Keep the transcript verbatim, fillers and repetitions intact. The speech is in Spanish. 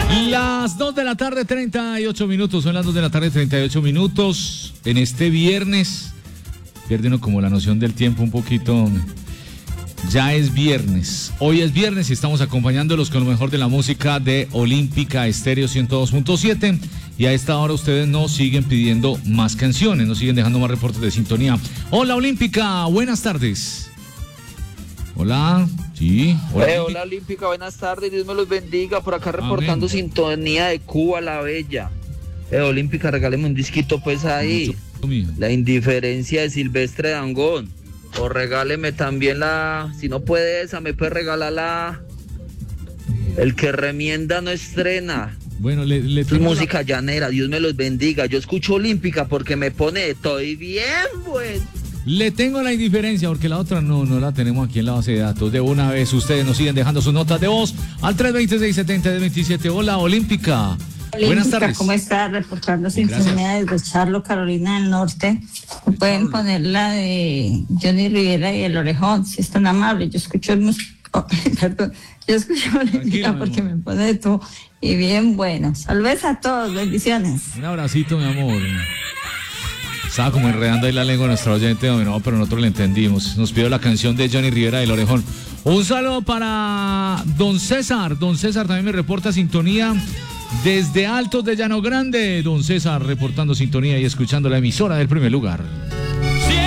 Las dos de la tarde, treinta y ocho minutos. Son las dos de la tarde, treinta y ocho minutos. En este viernes, pierde uno como la noción del tiempo un poquito. Ya es viernes. Hoy es viernes y estamos acompañándolos con lo mejor de la música de Olímpica Estéreo ciento dos punto siete. Y a esta hora ustedes nos siguen pidiendo más canciones, nos siguen dejando más reportes de sintonía. Hola Olímpica, buenas tardes. Hola, sí. Hola, eh, hola Olímpica, buenas tardes, Dios me los bendiga. Por acá reportando Amén. Sintonía de Cuba la Bella. Eh, Olímpica, regáleme un disquito pues ahí. La indiferencia de Silvestre Dangond. O regáleme también la, si no puede esa, me puede regalar la, el que remienda no estrena. Bueno, le, le es música la... llanera, Dios me los bendiga. Yo escucho Olímpica porque me pone estoy bien, bueno. Le tengo la indiferencia porque la otra no, no la tenemos aquí en la base de datos. De una vez ustedes nos siguen dejando sus notas de voz al tres dos seis, siete cero dos siete. Hola Olímpica. Olímpica, buenas tardes. ¿Cómo estás? Reportando sintonía desde Charlo, Carolina del Norte. Pueden poner la de Johnny Rivera y El Orejón, si es tan amable. Yo escucho el músico, oh, perdón, yo escucho Olímpica porque me pone de tú. Y bien bueno. Saludos a todos, bendiciones. Un abracito, mi amor. Estaba como enredando ahí la lengua de nuestra oyente, no, pero nosotros le entendimos. Nos pidió la canción de Johnny Rivera y El Orejón. Un saludo para don César. Don César también me reporta sintonía desde Altos de Llano Grande. Don César reportando sintonía y escuchando la emisora del primer lugar.